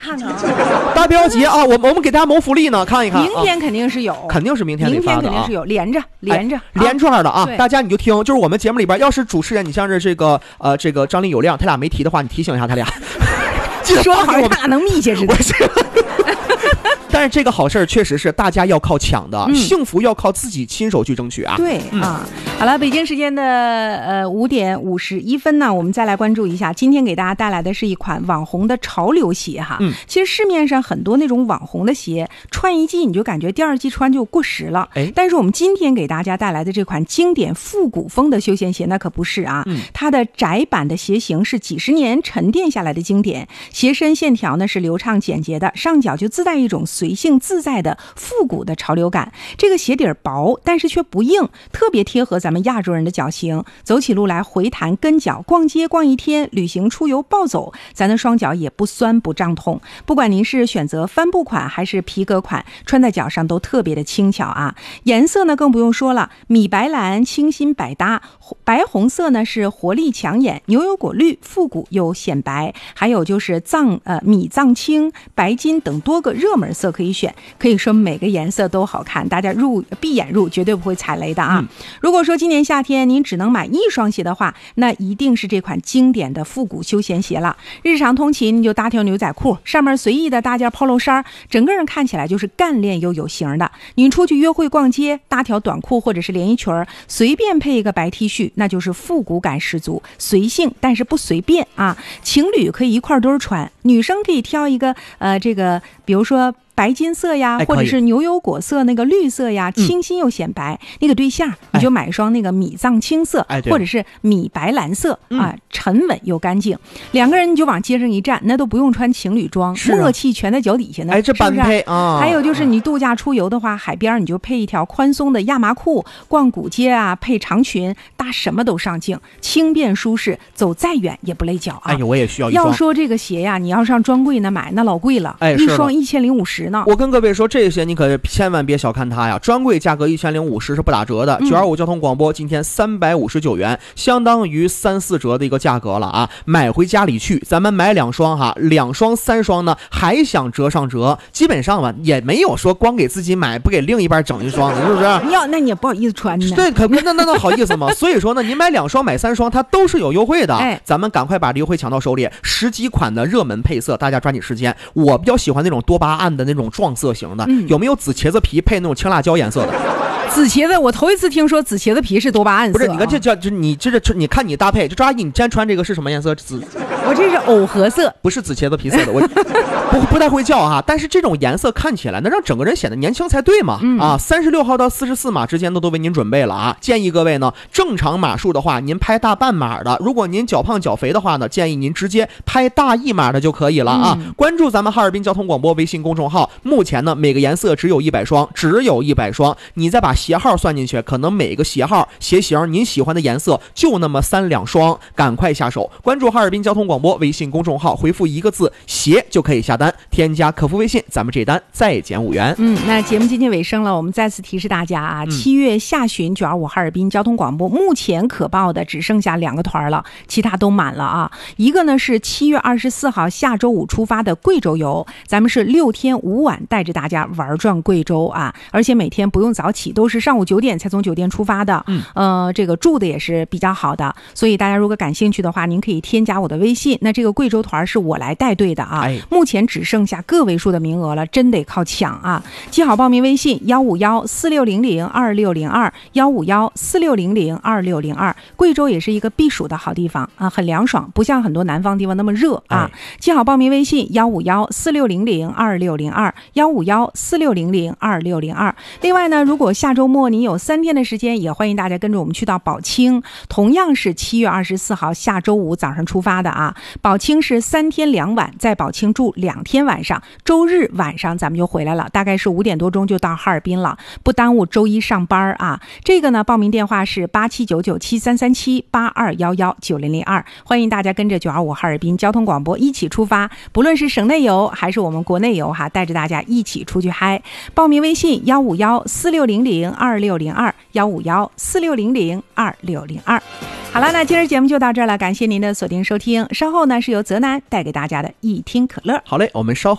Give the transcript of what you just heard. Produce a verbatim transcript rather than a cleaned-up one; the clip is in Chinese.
看看啊， 大标节啊，我我们给大家谋福利呢，看一看。 明天肯定是有， 啊、肯定是明天得发的、啊、 明天肯定是有，连着连着、 哎、连串的啊！ 啊大家你就听，就是我们节目里边，要是主持人你像是这个呃这个张力有亮，他俩没提的话，你提醒一下他俩。 说的好像他俩能密切似的。 但是这个好事儿确实是大家要靠抢的、嗯，幸福要靠自己亲手去争取啊！ 对、嗯、啊，好了，北京时间的呃五点五十一分呢，我们再来关注一下，今天给大家带来的是一款网红的潮流鞋哈。嗯，其实市面上很多那种网红的鞋，穿一季你就感觉第二季穿就过时了。哎，但是我们今天给大家带来的这款经典复古风的休闲鞋，那可不是啊，嗯、它的窄版的鞋型是几十年沉淀下来的经典，鞋身线条呢是流畅简洁的，上脚就自带一种随性自在的复古的潮流感。这个鞋底薄，但是却不硬，特别贴合咱们亚洲人的脚型，走起路来回弹跟脚，逛街逛一天，旅行出游暴走，咱的双脚也不酸不胀痛。不管您是选择帆布款还是皮革款，穿在脚上都特别的轻巧啊。颜色呢更不用说了，米白蓝清新百搭，白红色呢是活力抢眼，牛油果绿复古又显白，还有就是藏呃米藏青、白金等多个热门色可以选，可以说每个颜色都好看，大家入闭眼入绝对不会踩雷的啊、嗯！如果说今年夏天您只能买一双鞋的话，那一定是这款经典的复古休闲鞋了。日常通勤你就搭条牛仔裤，上面随意的搭件 polo 衫，整个人看起来就是干练又有型的。你出去约会逛街，搭条短裤或者是连衣裙，随便配一个白 T 恤，那就是复古感十足，随性但是不随便啊！情侣可以一块堆穿，女生可以挑一个呃这个比如说白金色呀，或者是牛油果色那个绿色呀，清新又显白、嗯、那个对象你就买一双那个米藏青色、哎、或者是米白蓝色、嗯、啊，沉稳又干净，两个人你就往街上一站，那都不用穿情侣装、啊、默契全在脚底下呢。 哎，这般配啊！ 还有就是你度假出游的话，海边你就配一条宽松的亚麻裤，逛古街啊配长裙，搭什么都上镜，轻便舒适，走再远也不累脚啊！ 哎呦，我也需要一双。 要说这个鞋呀，你要上专柜那买那老贵了，哎，一双一千零五十。 我跟各位说，这些你可千万别小看它呀，专柜价格一千零五十是不打折的。九二五交通广播今天三百五十九元，相当于三四折的一个价格了啊！买回家里去，咱们买两双哈，两双三双呢，还想折上折，基本上吧也没有说光给自己买，不给另一半整一双的，是不是？ 要那你也不好意思穿呢。 对，可那那那好意思吗？所以说呢，你买两双买三双，它都是有优惠的。哎，咱们赶快把这优惠抢到手里，十几款的热门配色，大家抓紧时间。我比较喜欢那种多巴胺的那种撞色型的、嗯、有没有紫茄子皮配那种青辣椒颜色的？ 紫茄子，我头一次听说紫茄子皮是多巴胺色。 不是，你看这叫这你这这你看你搭配，就抓紧你今天穿这个是什么颜色？紫， 我这是藕荷色， 不是紫茄子皮色的，我不不太会叫哈。但是这种颜色看起来能让整个人显得年轻才对嘛、嗯、啊！三十六号到四十四码之间的都为您准备了啊！建议各位呢，正常码数的话，您拍大半码的；如果您脚胖脚肥的话呢，建议您直接拍大一码的就可以了啊！嗯、关注咱们哈尔滨交通广播微信公众号，目前呢每个颜色只有一百双，只有一百双，你再把鞋号算进去，可能每个鞋号鞋型您喜欢的颜色就那么三两双，赶快下手！关注哈尔滨交通广播微信公众号，回复一个字鞋就可以下单，添加客服微信，咱们这单再减五元。 嗯，那节目接近尾声了，我们再次提示大家啊，七、嗯、月下旬九二五哈尔滨交通广播目前可报的只剩下两个团了，其他都满了啊。一个呢是七月二十四号下周五出发的贵州游，咱们是六天五晚带着大家玩转贵州啊，而且每天不用早起，都是上午九点才从酒店出发的。嗯，呃，这个住的也是比较好的，所以大家如果感兴趣的话，您可以添加我的微信。那这个贵州团是我来带队的啊，哎、目前只剩下个位数的名额了，真得靠抢啊！记好报名微信：幺五幺四六零零二六零二，幺五幺四六零零二六零二。贵州也是一个避暑的好地方啊，很凉爽，不像很多南方地方那么热啊。哎、记好报名微信：幺五幺四六零零二六零二，幺五幺四六零零二六零二。另外呢，如果下周末你有三天的时间，也欢迎大家跟着我们去到宝清，同样是七月二十四号下周五早上出发的啊。宝清是三天两晚，在宝清住两天晚上，周日晚上咱们就回来了，大概是五点多钟就到哈尔滨了，不耽误周一上班啊。这个呢，报名电话是八七九九七三三七八二幺幺九零零二，欢迎大家跟着九二五哈尔滨交通广播一起出发，不论是省内游还是我们国内游哈，带着大家一起出去嗨。报名微信幺五幺四六零零二六零二，幺五幺四六零零二六零二。 好了，那今儿节目就到这儿了，感谢您的锁定收听。稍后呢是由泽南带给大家的一听可乐。 好嘞，我们稍后。